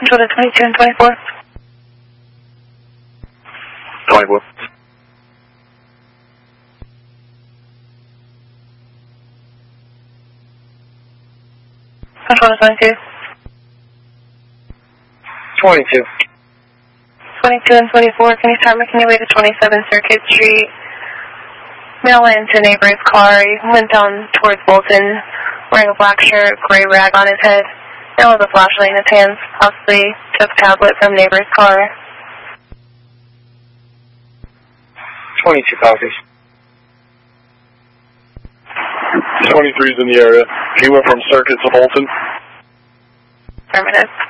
Control to 22 and 24. 24. Control to 22. 22. 22 and 24, can you start making your way to 27 Circuit Street? Mail into a neighbor's car. He went down towards Bolton, wearing a black shirt, gray rag on his head. Now with a flashlight in his hands, possibly took a tablet from neighbor's car. 22 copies. 23's in the area. He went from Circuit to Bolton. Affirmative.